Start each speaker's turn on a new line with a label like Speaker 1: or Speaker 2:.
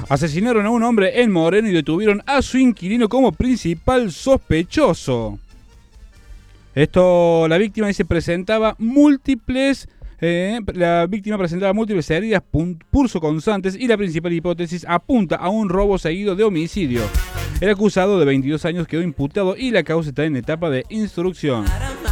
Speaker 1: Asesinaron a un hombre en Moreno y detuvieron a su inquilino como principal sospechoso. La víctima dice la víctima presentaba múltiples heridas punzocortantes y la principal hipótesis apunta a un robo seguido de homicidio. El acusado de 22 años quedó imputado y la causa está en etapa de instrucción.